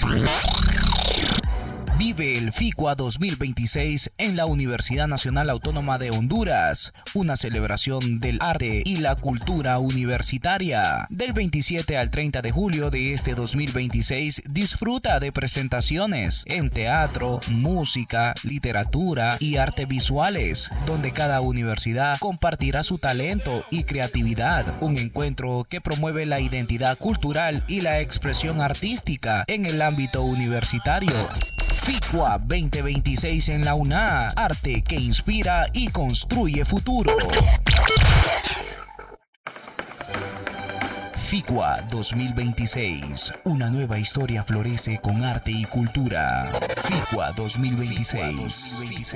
Vive el FICUA 2026 en la Universidad Nacional Autónoma de Honduras, una celebración del arte y la cultura universitaria. Del 27 al 30 de julio de este 2026, disfruta de presentaciones en teatro, música, literatura y arte visuales, donde cada universidad compartirá su talento y creatividad. Un encuentro que promueve la identidad cultural y la expresión artística en el ámbito universitario. FICUA 2026 en la UNA, arte que inspira y construye futuro. FICUA 2026, una nueva historia florece con arte y cultura. FICUA 2026.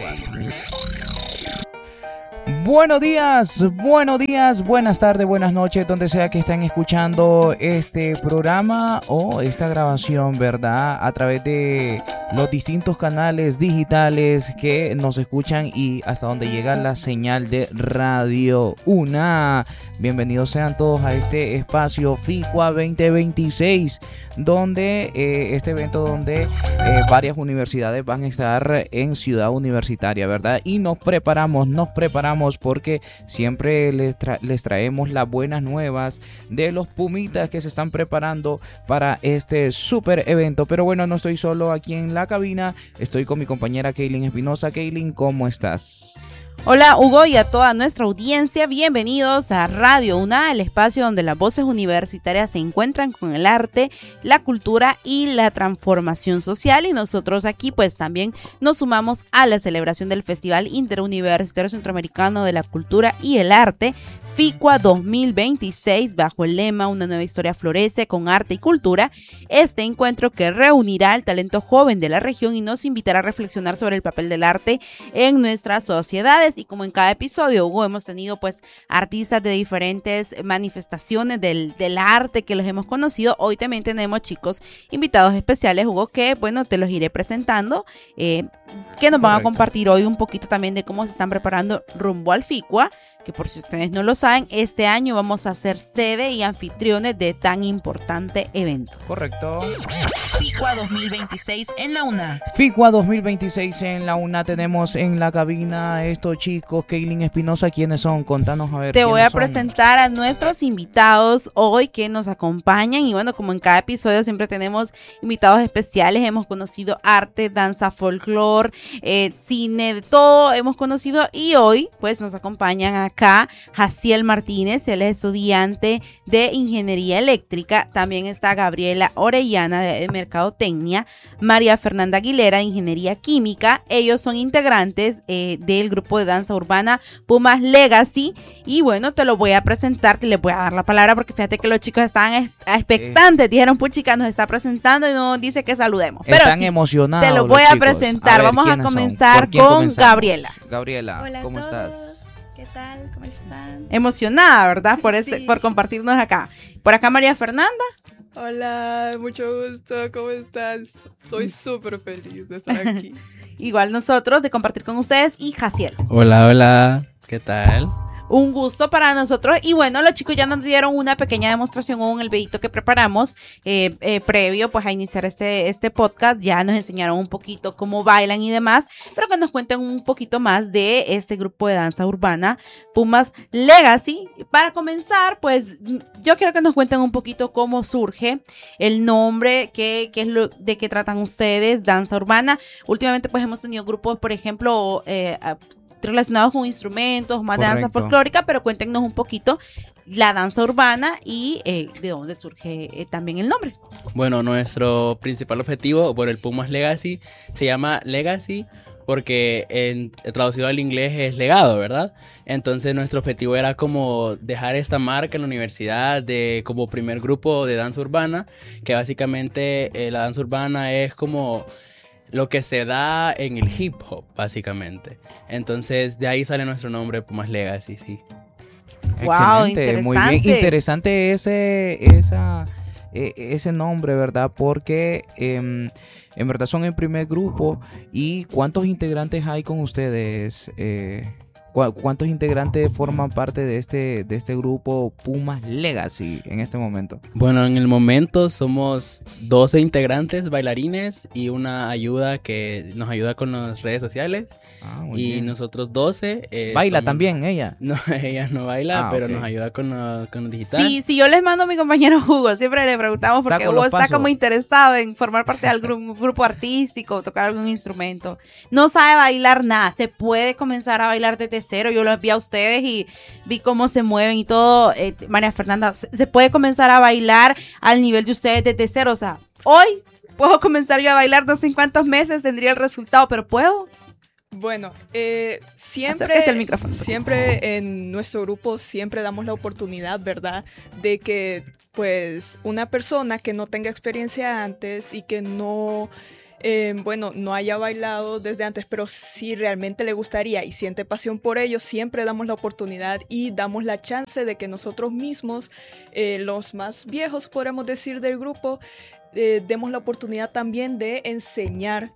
Buenos días, buenas tardes, buenas noches, donde sea que estén escuchando este programa o esta grabación, ¿verdad? A través de los distintos canales digitales que nos escuchan y hasta donde llega la señal de Radio UNA. Bienvenidos sean todos a este espacio FICUA 2026, donde este evento donde varias universidades van a estar en Ciudad Universitaria, ¿verdad? Y nos preparamos porque siempre les traemos las buenas nuevas de los Pumitas que se están preparando para este súper evento. Pero bueno, no estoy solo aquí en la cabina, estoy con mi compañera Kaylin Espinosa. Kaylin, ¿cómo estás? Hola Hugo y a toda nuestra audiencia, bienvenidos a Radio UNA, el espacio donde las voces universitarias se encuentran con el arte, la cultura y la transformación social, y nosotros aquí pues también nos sumamos a la celebración del Festival Interuniversitario Centroamericano de la Cultura y el Arte, FICUA 2026, bajo el lema Una nueva historia florece con arte y cultura. Este encuentro que reunirá al talento joven de la región y nos invitará a reflexionar sobre el papel del arte en nuestras sociedades. Y como en cada episodio, Hugo, hemos tenido pues artistas de diferentes manifestaciones del arte que los hemos conocido. Hoy también tenemos chicos invitados especiales, Hugo, que bueno, te los iré presentando, que nos van a compartir hoy un poquito también de cómo se están preparando rumbo al FICUA, que por si ustedes no lo saben, este año vamos a ser sede y anfitriones de tan importante evento. Correcto. FICUA 2026 en la UNA. FICUA 2026 en la UNA. Tenemos en la cabina estos chicos. Kaylin Espinosa, ¿quiénes son? Contanos a ver. Te voy a son. presentar a nuestros invitados hoy que nos acompañan. Y bueno, como en cada episodio siempre tenemos invitados especiales. Hemos conocido arte, danza, folclore, cine, de todo hemos conocido. Y hoy pues nos acompañan acá Jaciel Martínez, él es estudiante de Ingeniería Eléctrica. También está Gabriela Orellana de Mercadotecnia, María Fernanda Aguilera de Ingeniería Química. Ellos son integrantes del grupo de danza urbana Pumas Legacy. Y bueno, te lo voy a presentar, que les voy a dar la palabra porque fíjate que los chicos estaban expectantes. Dijeron, puchica, nos está presentando y nos dice que saludemos. Pero están sí, emocionados. te lo voy a presentar. Vamos a comenzar con Gabriela. Gabriela, hola ¿cómo estás? ¿Qué tal? ¿Cómo están? Emocionada, ¿verdad? Por Sí. por compartirnos acá. Por acá María Fernanda. Hola, mucho gusto, ¿cómo estás? Estoy súper feliz de estar aquí. Igual nosotros de compartir con ustedes y Jaciel. Hola, ¿qué tal? Un gusto para nosotros. Y bueno, los chicos ya nos dieron una pequeña demostración con el videito que preparamos previo pues a iniciar este podcast. Ya nos enseñaron un poquito cómo bailan y demás, pero que nos cuenten un poquito más de este grupo de danza urbana Pumas Legacy. Para comenzar, pues yo quiero que nos cuenten un poquito cómo surge el nombre, qué es lo de qué tratan ustedes, danza urbana. Últimamente pues hemos tenido grupos, por ejemplo, relacionados con instrumentos, más de danza folclórica, pero cuéntenos un poquito la danza urbana y de dónde surge también el nombre. Bueno, nuestro principal objetivo por el Pumas Legacy se llama Legacy porque traducido al inglés es legado, ¿verdad? Entonces nuestro objetivo era como dejar esta marca en la universidad como primer grupo de danza urbana, que básicamente la danza urbana es como lo que se da en el hip hop, básicamente. Entonces, de ahí sale nuestro nombre, Pumas Legacy, sí. Wow, excelente, muy bien. Interesante ese nombre, ¿verdad? Porque en verdad son el primer grupo. ¿Y cuántos integrantes hay con ustedes? ¿Cuántos integrantes forman parte de este grupo Pumas Legacy en este momento? Bueno, en el momento somos 12 integrantes, bailarines y una ayuda que nos ayuda con las redes sociales. Muy y bien. nosotros 12. ¿Baila también ella? No, ella no baila, pero ok. nos ayuda con lo digital. Sí, yo les mando a mi compañero Hugo, siempre le preguntamos porque Saco Hugo los está pasos. como interesado en formar parte del grupo artístico, tocar algún instrumento. No sabe bailar nada, se puede comenzar a bailar desde cero. Yo los vi a ustedes y vi cómo se mueven y todo. María Fernanda, se puede comenzar a bailar al nivel de ustedes desde cero. O sea, hoy puedo comenzar yo a bailar, no sé en cuántos meses tendría el resultado, pero puedo. Bueno, Acérquese el micrófono. siempre en nuestro grupo siempre damos la oportunidad, ¿verdad? De que pues una persona que no tenga experiencia antes y que no haya bailado desde antes, pero si realmente le gustaría y siente pasión por ello, siempre damos la oportunidad y damos la chance de que nosotros mismos, los más viejos, podríamos decir, del grupo, demos la oportunidad también de enseñar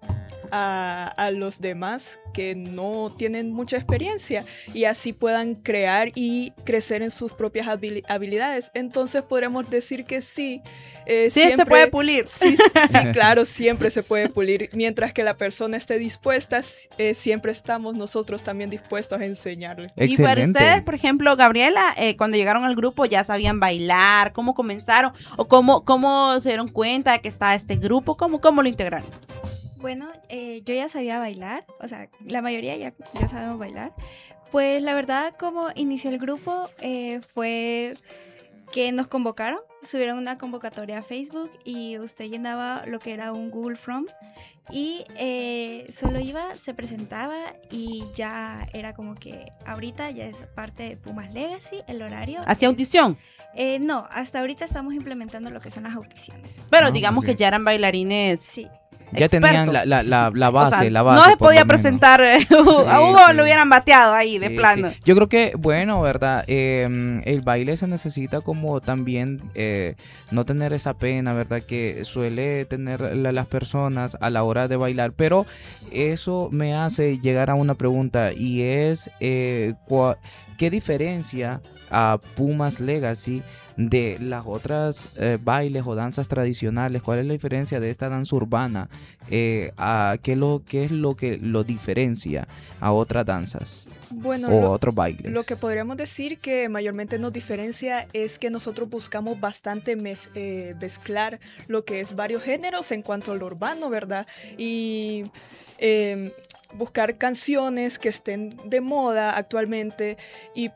a los demás que no tienen mucha experiencia y así puedan crear y crecer en sus propias habilidades. Entonces podremos decir que sí. Sí, siempre, se puede pulir. Sí, claro, siempre se puede pulir. Mientras que la persona esté dispuesta, siempre estamos nosotros también dispuestos a enseñarle. Y para Excelente. ustedes, por ejemplo, Gabriela, cuando llegaron al grupo ya sabían bailar, ¿cómo comenzaron? ¿O cómo se dieron cuenta de que estaba este grupo? ¿Cómo lo integraron? Bueno, yo ya sabía bailar, o sea, la mayoría ya sabemos bailar. Pues la verdad, como inició el grupo, fue que nos convocaron, subieron una convocatoria a Facebook y usted llenaba lo que era un Google Form y solo iba, se presentaba y ya era como que ahorita ya es parte de Pumas Legacy, el horario. ¿Hacía audición? No, hasta ahorita estamos implementando lo que son las audiciones. Pero Ah, digamos muy que bien. ya eran bailarines. Sí. Ya tenían expertos. la base, O sea, la base. no se por podía lo menos. presentar a Hugo, sí. lo hubieran bateado ahí de Sí, plano. sí. Yo creo que, bueno, ¿verdad? El baile se necesita como también no tener esa pena, ¿verdad? Que suele tener las personas a la hora de bailar. Pero eso me hace llegar a una pregunta y es, ¿qué diferencia a Pumas Legacy de las otras bailes o danzas tradicionales? ¿Cuál es la diferencia de esta danza urbana? ¿Qué es lo que lo diferencia a otras danzas Bueno, o a otros bailes? lo que podríamos decir que mayormente nos diferencia es que nosotros buscamos bastante mezclar lo que es varios géneros en cuanto a lo urbano, ¿verdad? Y buscar canciones que estén de moda actualmente y